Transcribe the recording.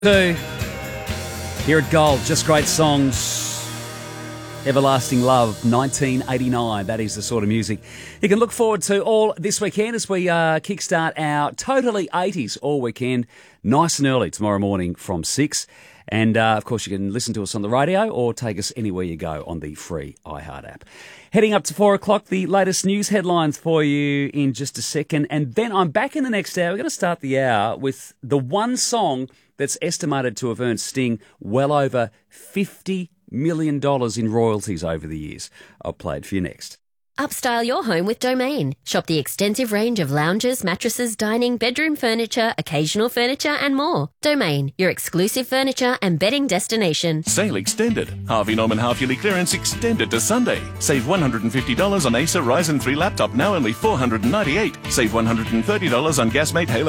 Here at Gold, just great songs. Everlasting Love, 1989. That is the sort of music you can look forward to all this weekend as we kickstart our totally 80s all weekend, nice and early tomorrow morning from 6. And, of course, you can listen to us on the radio or take us anywhere you go on the free iHeart app. Heading up to 4 o'clock, the latest news headlines for you in just a second. And then I'm back in the next hour. We're going to start the hour with the one song that's estimated to have earned Sting well over $50 million in royalties over the years. I'll play it for you next. Upstyle your home with Domain. Shop the extensive range of lounges, mattresses, dining, bedroom furniture, occasional furniture and more. Domain, your exclusive furniture and bedding destination. Sale extended. Harvey Norman half-yearly clearance extended to Sunday. Save $150 on Acer Ryzen 3 laptop, now only $498. Save $130 on Gasmate Halo